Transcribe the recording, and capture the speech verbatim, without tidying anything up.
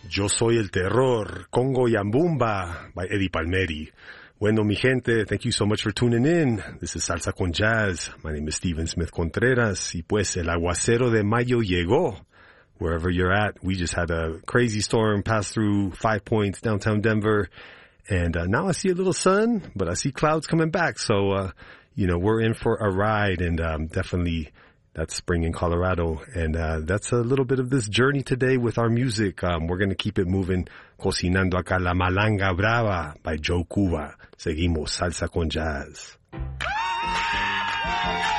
Yo Soy el Terror, Congo Yambumba by Eddie Palmieri. Bueno, mi gente, thank you so much for tuning in. This is Salsa con Jazz. My name is Steven Smith Contreras. Y pues el aguacero de mayo llegó. Wherever you're at, we just had a crazy storm pass through Five Points, downtown Denver. And uh, now I see a little sun, but I see clouds coming back. So, uh, you know, we're in for a ride, and um, definitely that's spring in Colorado. And uh, that's a little bit of this journey today with our music. Um, we're going to keep it moving. Cocinando acá la Malanga Brava by Joe Cuba. Seguimos Salsa con Jazz.